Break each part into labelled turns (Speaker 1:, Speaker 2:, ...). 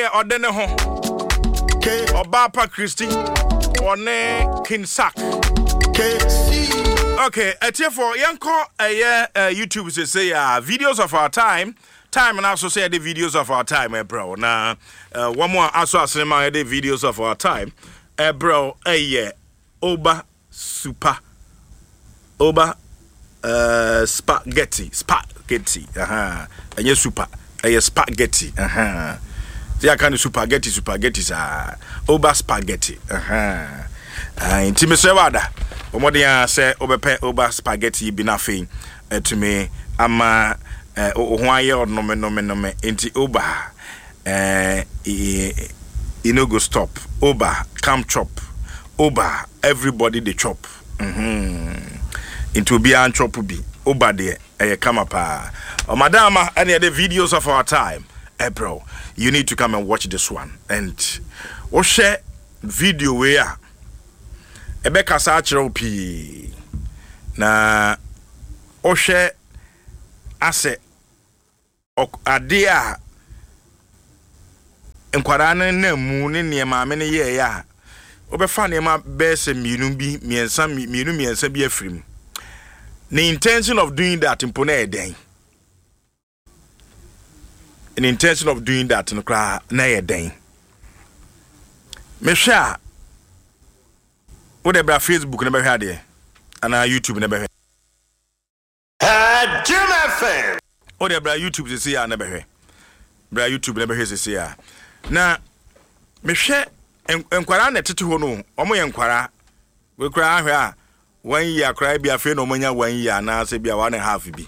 Speaker 1: ye odene ho. Obapa Christy one Kinsak. Okay, for yanko YouTube say videos of our time and also say the videos of our time, bro. Now one more also say the videos of our time, bro. Oba super Oba spaghetti, and yes super, spaghetti, See, I can spaghetti, Oba spaghetti, Intimacy wada. Omodia say obepe Oba spaghetti be nothing to me. Ama why or no inti Oba no go stop. Oba come chop. Oba everybody they chop. Into be an chop be. Oba de come up. Madama any other videos of our time. Bro, you need to come and watch this one and share video where Ebeka Sachero P na share ase adia enkwara na mu ne niema me ne ye ya obefa niema bese mienu bi miensa bi afrim. The intention of doing that in Pone den. An intention of doing that in Kra na ye den. Me share whatever Facebook never had there and YouTube never had.
Speaker 2: Jim FM.
Speaker 1: Whatever YouTube is here never had. Bra YouTube never has here. Now me share enkwara na tete ho no omo ye enkwara we kra ahwe 1 year kra bia fe no manya 1 year na se bia 1.5 bi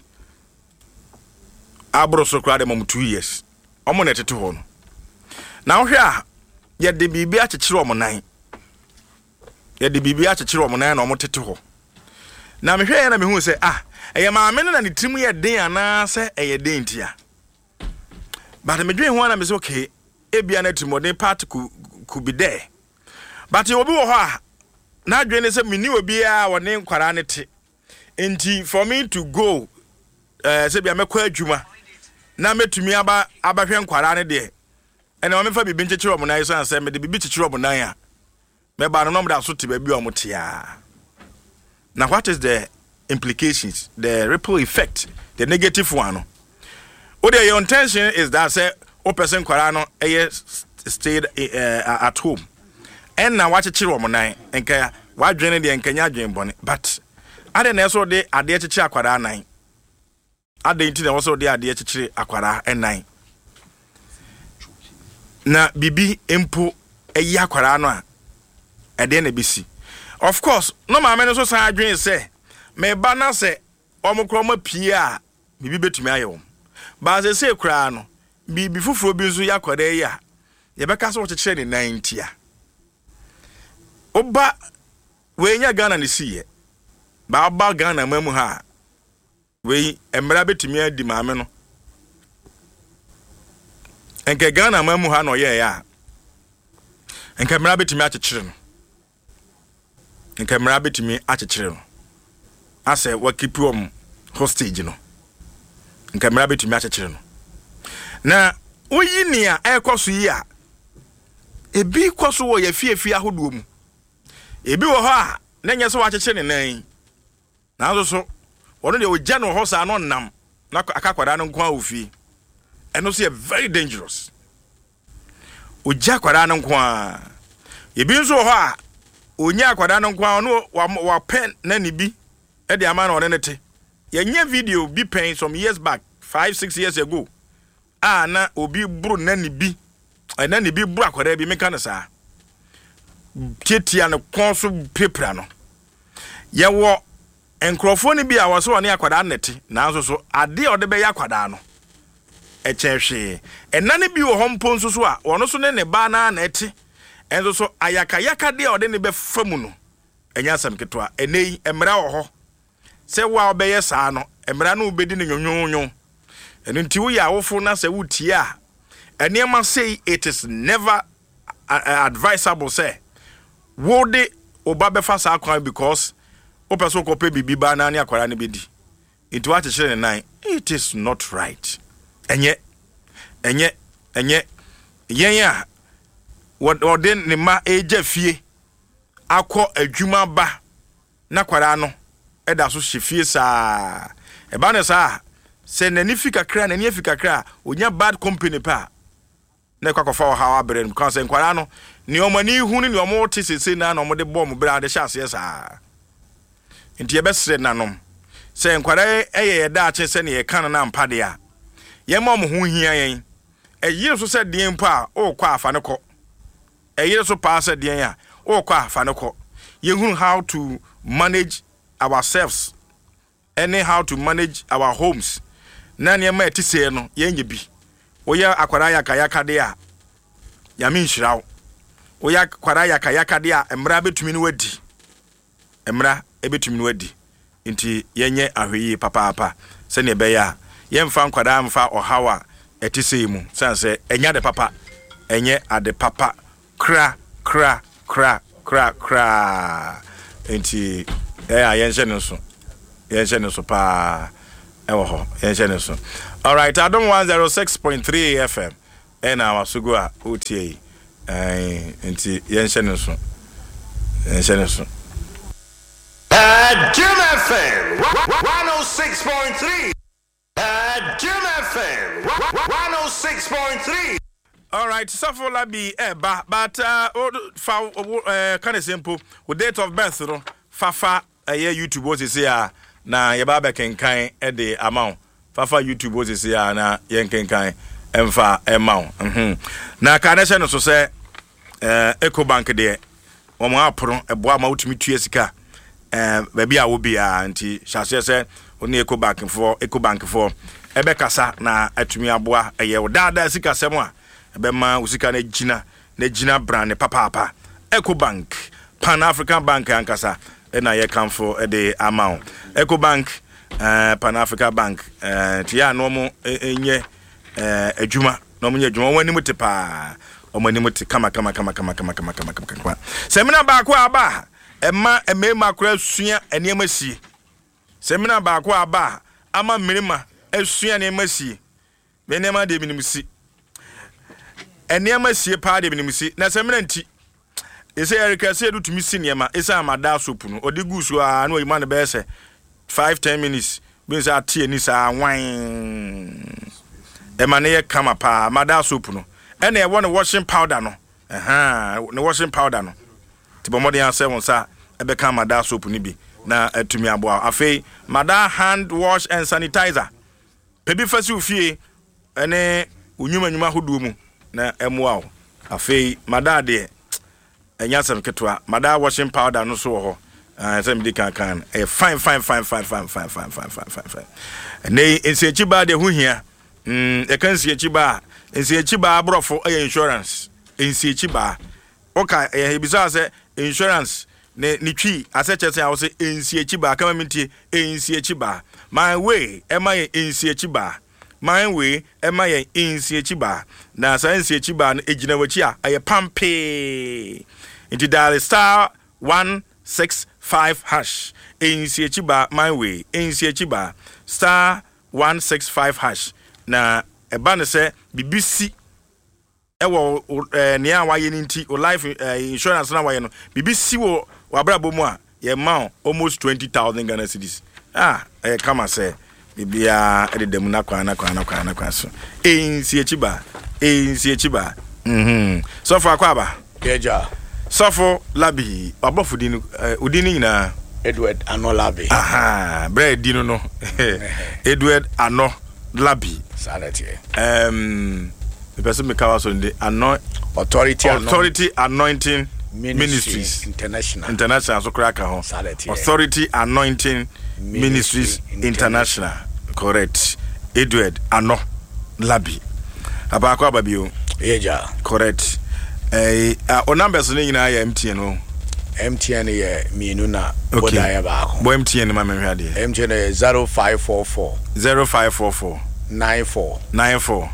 Speaker 1: abro so kra dem 2 years omo na tete ho no na hwe a ye de bibia akekere omo nan ye de bibia akekere omo nan na omo tete ho na me hwe ya na me hu se eye maame na ne tirim ye den ana se eye den tia but me dwen ho na me se okay ebia na timodern part could be there but you obi wo ho a na dwen se mini obi a wone nkwara ne te enti for me to go se bia mekwa adwuma na metumi abahwe nkwara ne de ene o mefa bibi nchechire omo nan so anse me de bibi chechire omo nan a me ba no no da so te ba bi omo te a. Now what is the implications, the ripple effect, the negative one? Your intention is that say o person kwara no stayed at home and now watch chechire omo nan enka wa dwene de enka nya dwen bone but ade na so de ade chechire akwara nan ade nti na so de ade chechire akwara nan na bibi empo eyi akwara no a ade na bisi. Of course no ma me no so san adwen say me ba na say omukro ma pie a bibi betumi ayo ba say kura no bibi fufuro bi nso yakwara yi a ye beka so chechire ne 90 a oba we nya Ghana ne siye ba ba Ghana mamu ha we emra betumi adi maame no enke Ghana mamu ha no ye ya enke emra betumi achechire no enke emra betumi achechire no ase wa keep hostage no enke emra betumi achechire no na oyi ni a ekoso yi a ebi koso wo ye fiefie ahodo mu ebi wo ho a na nya so wa chechire ne nan na so wono de ogya no ho sa no nam na akakwada no nko ofi eno so very dangerous ogya kwada no nko a ebi nso ho a onya akwada no nko a no wa pen na ni bi e de ama na one nete ye nya video bi pen some years back 5-6 years ago na obi buru na ni bi buru akwada bi meka na sa tietia no konso pepra no ye wo enkrofo ni bi a wo so one akwada nete na so ade ode be yakwada no echehwe enane bi wo hompo nso so a wono so ne ba na nete enso so ayaka de ode ne be famu no enya asam ketwa enei emra wo ho se wa obeye saa no emra no ubedi ne nyonyo eno nti wo ya wofo na se wutie a enema say it is never advisable say wo de oba be fa saa kwan because o person ko pe bibi ba na ne akwara ne bedi into what chire ne nan it is not right enye yen ya wodin ne ma eja fie akọ adwuma ba na kwara no eda so hye saa eba ne saa se nani fika kra nani afika kra onya bad company pa na kwakofa o hawa brem kan se kwara no ne omani hu ne omo tisese na na omo de bom bra de hyase saa nti ebesre nanom se kwara eye da ache se ne ye kan na mpade a ye ma mo hu hia yen eyire so se den mpa o kwa afa ne ko eyire so pa se den a o kwa afa ne ko ye hu how to manage ourselves and how to manage our homes na ne ma etise no ye nye bi oya akwara yaka de a ya min hirawo oya kwara yaka de a emra betumi no wadi emra ebetumi no wadi nti yenye ahweyi papa se ne be ya yemfa nkwada mfa ohawa etise mu sanse enya de papa enye ade papa kra nti yenje ne so pa ewo ho yenje ne so. All right, Adom 106.3 FM and our Sugua OTA nti yenje ne so
Speaker 2: Jim FM 106.3 Jim FM 106.3.
Speaker 1: All right, Safo Labi but kind of simple with date of birth no fafa YouTube was here na yeba kenkan e de amount fafa YouTube was here na yen kenkan emfa amount na kanese no so say EcoBank de wo mo aporo eboa ma utumi tue sika baby a wo bia nti hyase se oni EcoBank for ebe kasa na atumi aboa eye wo dada sika sem a ebe ma usika na gina brand papa EcoBank Pan African Bank ankasa na ye kamfo de amount EcoBank Pan African Bank ti ya no mo enye adwuma no mo nye adwuma wani muti pa omani muti kama semina ba ko aba emma emema kura sua enema sie semina ba ko aba ama mmirima asua enema sie benema de binimsi enema sie pa de binimsi na semina nti ese Erika se do tumi sinema esa amada sopu no odi gusu a no yima ne be se 5-10 minutes bin sa tie ni sa wan e mane ye kama pa amada sopu no ene e won washing powder no ne washing powder no ti bomode ya se won sa e be kama amada sopu ni bi na atumi aboa afei mada hand wash and sanitizer pebi fasi ofie ene unyuma hoduo mu na emoa afei mada de enya sam ketwa mada washing powder no so ho sem di kan fine ne ensechi ba de hu hia e kan ensechi ba brofo insurance ensechi ba oka ebisa se insurance ne twi aseche se awose ensechi ba kama mintie ensechi ba my way ema ye ensechi ba my way ema ye ensechi ba na sa ensechi ba no ejina wachi a aye pampe into dial star 165 hash ensechi ba my way ensechi ba star 165 hash na eba ne se BBC ewo ne a waye nti o life insurance na waye no BBC wo wabrabo mu a ye ma almost 20,000 Ghana cedis kama se bibia edem na kwa so ensechi ba so for akwaba
Speaker 3: Deja
Speaker 1: Safo Labi abofo dinu udini nyina
Speaker 3: Edward Ano Labi
Speaker 1: bread dinu no Edward Ano Labi
Speaker 3: Salati
Speaker 1: the person me kawa so ndi Ano Authority Anointing Ministries International so kraka ho
Speaker 3: Salati
Speaker 1: Authority Anointing Ministries International correct Edward Ano Labi abakwa babio
Speaker 3: Deja
Speaker 1: correct o numbers ni nyina ya MTN o
Speaker 3: MTN ye mienu na boda ya ba ko
Speaker 1: bo MTN ma menhwa de
Speaker 3: MTN 0544 94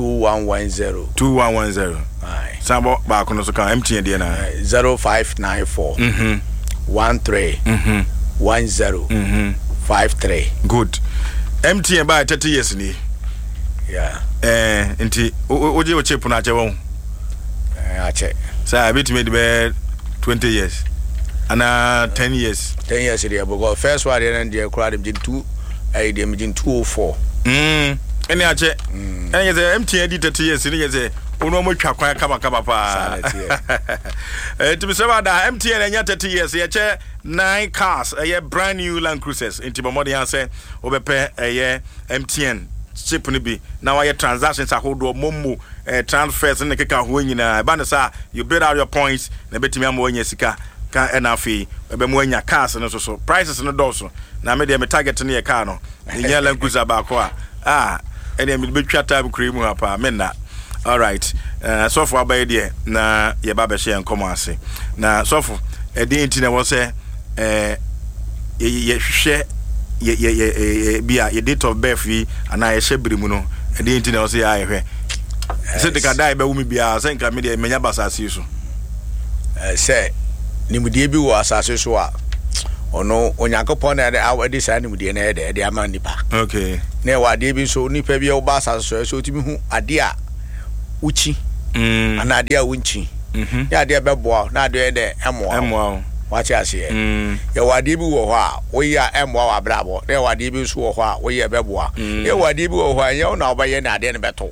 Speaker 3: 2110
Speaker 1: aye sabo ba ko no so kan MTN de na
Speaker 3: 0594 13 10 53
Speaker 1: good MTN by 30 years ni
Speaker 3: yeah
Speaker 1: nti oje o chip na che won
Speaker 3: ache
Speaker 1: say bit me the 20 years and 10 years
Speaker 3: 10 years there because first one and the crowd them 2 I dem 204
Speaker 1: any ache and you say MTN 30 years you say ono mo twa kwan kaba pa to be said that MTN enya 30 years ye che 9 cars a brand new Land Cruisers into Bomodi answer obepe MTN chip ni bi na why transactions ahodo momo transfers ne keka ho nyina ba ne sa you build out your points na betimi am wanya sika ka enafi ebe mo anya cars no so prices no do na me dem target ne ye car no nya Land Cruiser ba ko ene me betwa time cream hapa me na. All right. So for about there na ye ba be share nkomo ase. Na so for e dey ntina wo say ye hwehwe ye bia ye date of birth yi ana ye hyebrimu no e dey ntina wo say ya hwe. Se de ka dai be wumi bia se nka me dey menya basase so.
Speaker 3: Say nimudie bi wo asase so a ono onyankopon na de awadi sa nimudie na de amanipa.
Speaker 1: Okay.
Speaker 3: Na e wade bi so nipa bi wo ba asase so timi hu ade a uchi ana ade a unchi ya ade beboa na ade de emoa wachi ase ya wade bi wo ho a wo ya emoa wa brabo na wade bi so wo ho a wo ya beboa ya wade bi wo ho a ya na obaye na ade ne beto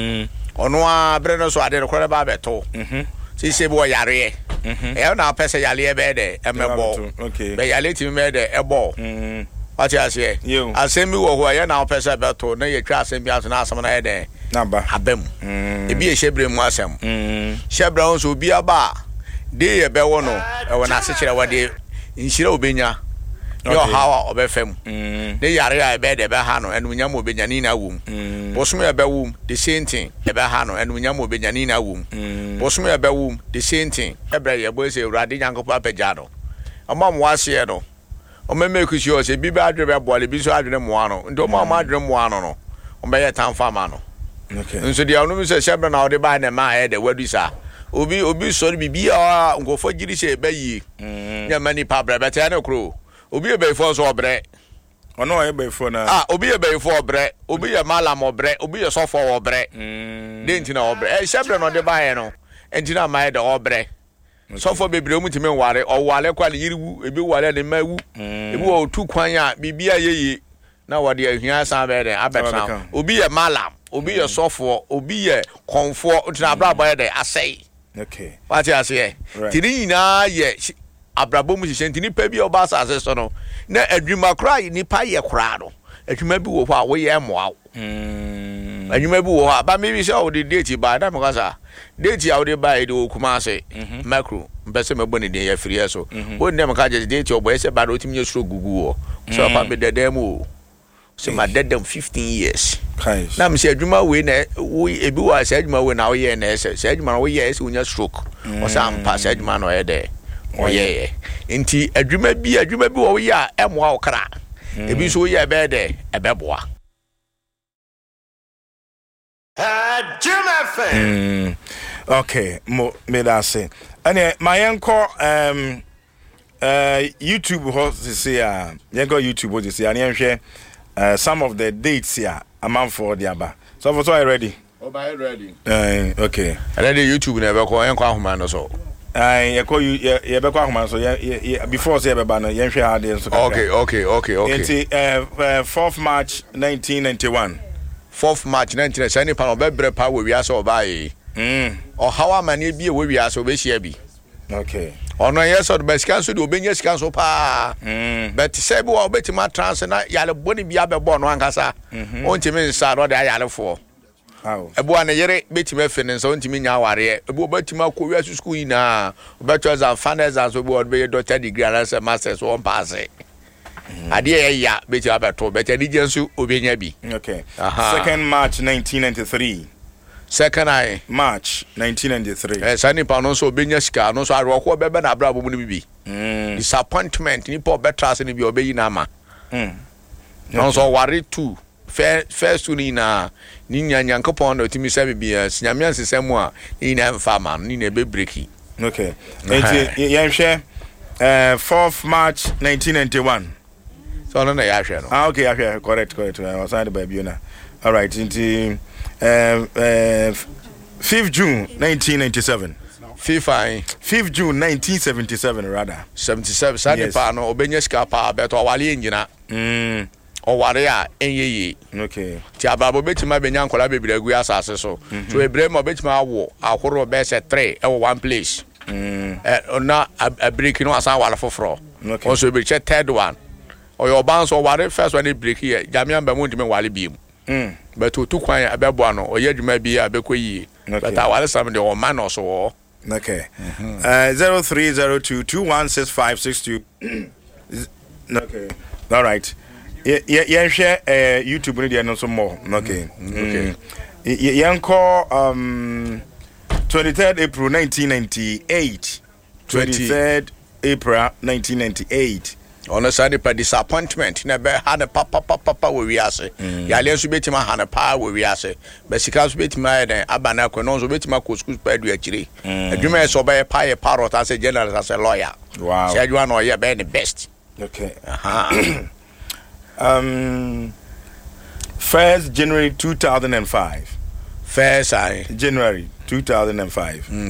Speaker 3: ono a bre no so ade ne kore ba beto se bi wo yare ya na pese yale be de emebo be yale ti me de ebo wachi ase asemi wo ho a ya na pese beto na ye twa asemi aso na asem na de naba abem ebi e shebre mu asem shebre on so obi aba de ye be wo no e wona se kire wade nhira obenya yo hawa obefem de yare ya be de be ha no enu nyam obenya ni na wum bosum ya be wum the same thing e be ha no enu nyam obenya ni na wum bosum ya be wum the same thing ebre ye bo se urade nyankopɔ apagya no amam wase no o me make sure se bi ba adwe be bole bi so adwe mo ano ndo mo ma adwe mo ano no o be ye tan fama no. Okay. Nso dia onu mi se shebre na ode ba na ma e de wadu sa. Obi sori bibia ngofo giri se be yi. Nya mani pa bre bete na kro. Obi e be fo so obre.
Speaker 1: Ono e be fo na.
Speaker 3: Obi e be fo obre, obi e malam obre, obi e so fo obre. De ntina obre. Shebre na ode ba e no. Entina ma e de obre. So fo bebre mu time ware, o wale kwa le yiriwu, ebi wale de mawu. Ebi wo tu kwan a bibia yeyi. Na wade ahia san be de abetna. Obi e malam. Obi ye sofo obi ye konfo utina abrabo ye de asai.
Speaker 1: Okay.
Speaker 3: What you say? Tini na ye abrabo mu hye ntini pa bi oba asase so no na adwuma kra ni pa ye kra no adwuma bi wo ho a wo ye moa adwuma bi wo ha ba me bi se o de date ba na me kwasa date ya wo de ba e de okuma ase macro mpese me boni de ya free so wo ndem ka je date obo ese ba do timi ye suro gugu wo so pa be dedem o so my dead them 15 years. Na me say adwuma we na we ebi wa say adwuma we na we ye na say adwuma we ye say unya stroke o say ampa say adwuma no ye de o ye nti adwuma bi wo we ya emoa okra ebi so ye be de ebeboa
Speaker 2: Jim FM.
Speaker 1: Okay, me that say and my uncle YouTube host say yanko YouTube host say and some of the dates here amount for the aba. So for so I ready.
Speaker 3: Oh, by ready.
Speaker 1: Okay.
Speaker 3: Ready YouTube never call and call man so.
Speaker 1: You call you be call man so before say be ban yen hwe hard so.
Speaker 3: Okay.
Speaker 1: 4th March 1991.
Speaker 3: 4th March 1991 any pan be pa we wi aso buy. Or how many be we wi aso be share bi.
Speaker 1: Okay.
Speaker 3: Ono yes or best cancel do benye scan so pa but say be wo betima trans na yale boni bia be bo no ankasa ontimi nsa no de yale fo ebo an yere betima finin so ontimi nya ware ebo betima ko wi asu school ina beto za finance as we would be doctor degree and masters one pass ade ya betima beto beto digensu obenya bi.
Speaker 1: Okay. 2nd March 1993.
Speaker 3: 2nd
Speaker 1: March 1993.
Speaker 3: Sani pa no so benya sika no so arwo ko bebe na abrabo mu ni bibi. Disappointment ni po betra se ni bi obeyi na ma. No so worry too. First ni na ni nyankopon na otimi se bibia sinyame ansesemu a ni na mfa ma ni na be breaki.
Speaker 1: Okay. Yen hwe 4th March 1991.
Speaker 3: So no na ya hwe no.
Speaker 1: Okay, ya hwe correct. I was on the baby na. All right, into 5th June 1997.
Speaker 3: FIFA
Speaker 1: 5th June 1977 rather
Speaker 3: 77 sani pa no obenya sika pa beto wale nyina oware a enye
Speaker 1: okay
Speaker 3: ti ababo betima benya nkola bebira gu asase so so ebrem obetima awo ahoro be se 3 e one place na a break no asa wala foforo also be che third one oyo ban so ware first one break here jamian ba mu ndime wale biem but to kwan abebo ano oye dwuma bi abekoyi but awale sam de o man so
Speaker 1: okay 0302216562 okay all right yeah share YouTube no there no so more okay yanko 23rd April 1998 23rd April 1998
Speaker 3: on a Sunday per disappointment na be had papa we ase ya le so betima hana pa we ase be sika so betima den abana ko no so betima ko school pa du akire adwuma so be pa ye parrot as a general as a lawyer
Speaker 1: wow
Speaker 3: say adwuma no ye be the best
Speaker 1: okay 1st January 2005
Speaker 3: first I
Speaker 1: January 2005